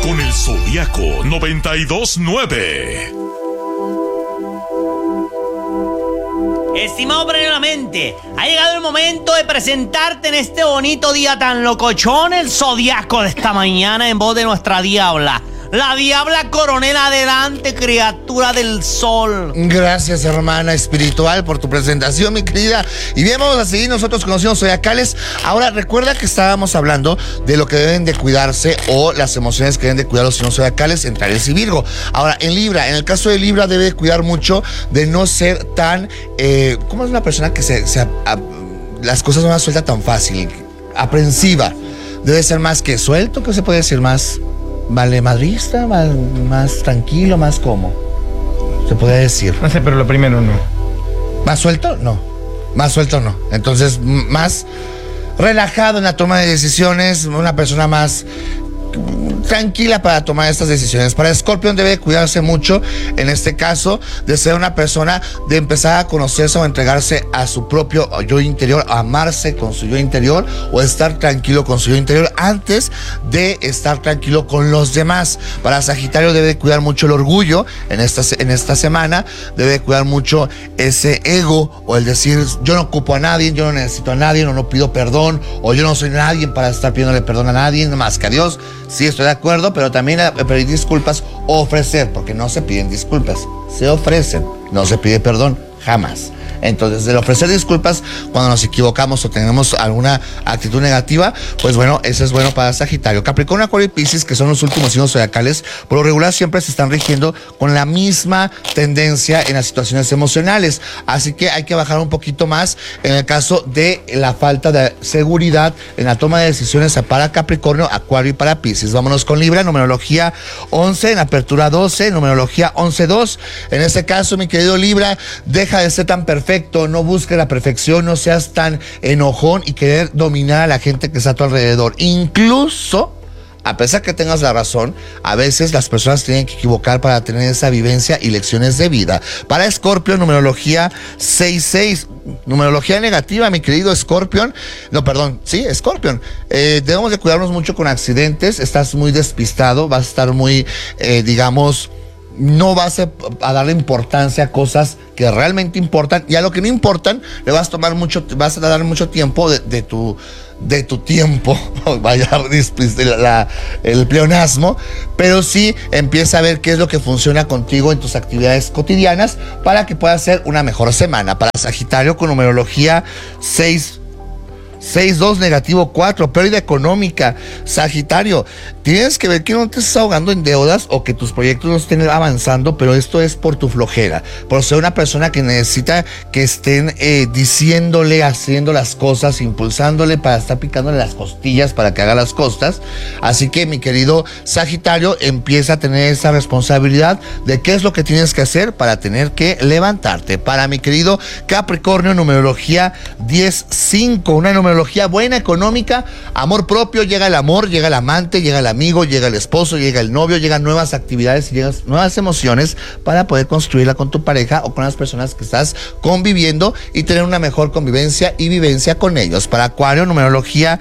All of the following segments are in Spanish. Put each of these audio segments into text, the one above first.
con el Zodiaco 92.9. Estimado Premieramente, ha llegado el momento de presentarte en este bonito día tan locochón el Zodiaco de esta mañana en voz de nuestra diabla. La diabla coronel, adelante, criatura del sol. Gracias, hermana espiritual, por tu presentación, mi querida. Y bien, vamos a seguir nosotros conociendo zodiacales. Ahora, recuerda que estábamos hablando de lo que deben de cuidarse o las emociones que deben de cuidar los signos zodiacales entre Aries y Virgo. Ahora, en Libra, en el caso de Libra, debe de cuidar mucho de no ser tan... ¿cómo es una persona que las cosas no las suelta tan fácil? Aprensiva. Debe ser más que suelto, ¿qué se puede decir? Más... ¿vale madrista? Más tranquilo, más cómo se podría decir. No sé, pero lo primero no. ¿Más suelto? No. Más suelto no. Entonces, más relajado en la toma de decisiones, una persona más tranquila para tomar estas decisiones. Para Escorpión debe cuidarse mucho, en este caso, de ser una persona, de empezar a conocerse o entregarse a su propio yo interior, a amarse con su yo interior o estar tranquilo con su yo interior antes de estar tranquilo con los demás. Para Sagitario debe cuidar mucho el orgullo en esta semana, debe cuidar mucho ese ego o el decir yo no ocupo a nadie, yo no necesito a nadie, no pido perdón o yo no soy nadie para estar pidiéndole perdón a nadie más que a Dios. Sí, estoy de acuerdo, pero también pedir disculpas o ofrecer, porque no se piden disculpas, se ofrecen, no se pide perdón, jamás. Entonces, el ofrecer disculpas cuando nos equivocamos o tenemos alguna actitud negativa, pues bueno, eso es bueno para Sagitario. Capricornio, Acuario y Piscis, que son los últimos signos zodiacales, por lo regular siempre se están rigiendo con la misma tendencia en las situaciones emocionales. Así que hay que bajar un poquito más en el caso de la falta de seguridad en la toma de decisiones para Capricornio, Acuario y para Piscis. Vámonos con Libra, numerología 11, en apertura 12, numerología 11-2. En este caso, mi querido Libra, deja de ser tan perfecto, no busques la perfección, no seas tan enojón y querer dominar a la gente que está a tu alrededor. Incluso, a pesar que tengas la razón, a veces las personas tienen que equivocar para tener esa vivencia y lecciones de vida. Para Escorpio, numerología 6-6, numerología negativa, mi querido Escorpión. No, perdón, sí, Escorpión. Debemos de cuidarnos mucho con accidentes, estás muy despistado, vas a estar muy, no vas a darle importancia a cosas que realmente importan, y a lo que no importan le vas a dar mucho tiempo de tu tiempo, vaya el pleonasmo, pero sí empieza a ver qué es lo que funciona contigo en tus actividades cotidianas para que puedas ser una mejor semana. Para Sagitario, con numerología 6-2, negativo 4, pérdida económica. Sagitario, tienes que ver que no te estás ahogando en deudas o que tus proyectos no estén avanzando, pero esto es por tu flojera, por ser una persona que necesita que estén diciéndole, haciendo las cosas, impulsándole para estar picándole las costillas para que haga las cosas. Así que, mi querido Sagitario, empieza a tener esa responsabilidad de qué es lo que tienes que hacer para tener que levantarte. Para mi querido Capricornio, numerología 10-5, una numerología buena, económica, amor propio, llega el amor, llega el amante, llega el amigo, llega el esposo, llega el novio, llegan nuevas actividades y llegan nuevas emociones para poder construirla con tu pareja o con las personas que estás conviviendo y tener una mejor convivencia y vivencia con ellos. Para Acuario, numerología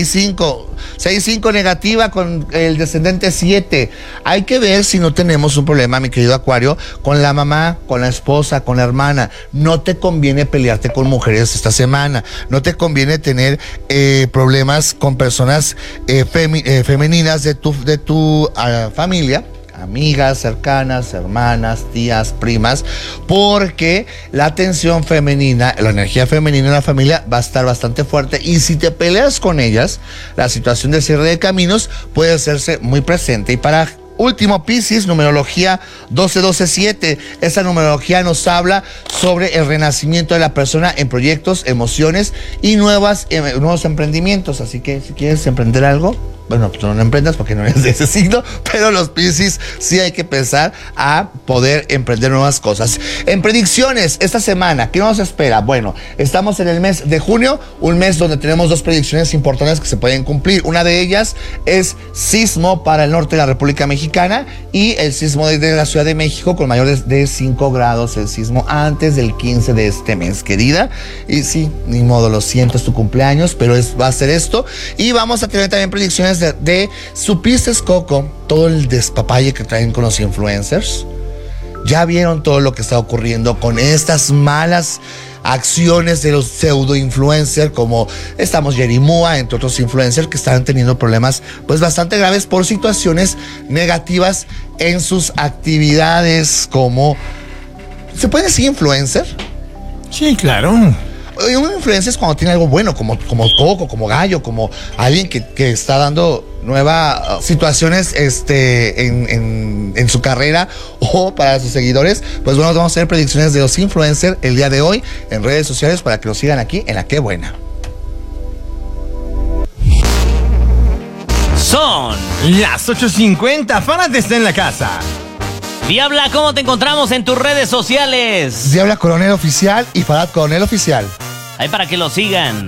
6-5, negativa, con el descendente 7. Hay que ver si no tenemos un problema, mi querido Acuario, con la mamá, con la esposa, con la hermana. No te conviene pelearte con mujeres esta semana, no te conviene tener problemas con personas femeninas de tu familia, amigas cercanas, hermanas, tías, primas, porque la tensión femenina, la energía femenina en la familia va a estar bastante fuerte, y si te peleas con ellas, la situación de cierre de caminos puede hacerse muy presente. Y para último, Piscis, numerología 12-12-7. Esta numerología nos habla sobre el renacimiento de la persona en proyectos, emociones y nuevos emprendimientos. Así que si quieres emprender algo, bueno, pues no emprendas porque no eres de ese signo, pero los Piscis sí hay que pensar a poder emprender nuevas cosas. En predicciones, esta semana, ¿qué nos espera? Bueno, estamos en el mes de junio, un mes donde tenemos dos predicciones importantes que se pueden cumplir. Una de ellas es sismo para el norte de la República Mexicana y el sismo desde la Ciudad de México con mayores de 5 grados, el sismo antes del 15 de este mes, querida. Y sí, ni modo, lo siento, es tu cumpleaños, pero va a ser esto. Y vamos a tener también predicciones situaciones ¿supiste, Coco, todo el despapalle que traen con los influencers? ¿Ya vieron todo lo que está ocurriendo con estas malas acciones de los pseudo-influencers como estamos Yerimúa, entre otros influencers que están teniendo problemas pues bastante graves por situaciones negativas en sus actividades? Como ¿se puede decir influencer? Sí, claro. Un influencer es cuando tiene algo bueno, como Coco, como Gallo, como alguien que está dando nuevas situaciones en su carrera o para sus seguidores. Pues bueno, vamos a hacer predicciones de los influencers el día de hoy en redes sociales para que los sigan aquí en La Qué Buena. Son las 8:50. Fanat está en la casa. Diabla, ¿cómo te encontramos en tus redes sociales? Diabla Coronel Oficial y Farad Coronel Oficial. Ahí para que lo sigan.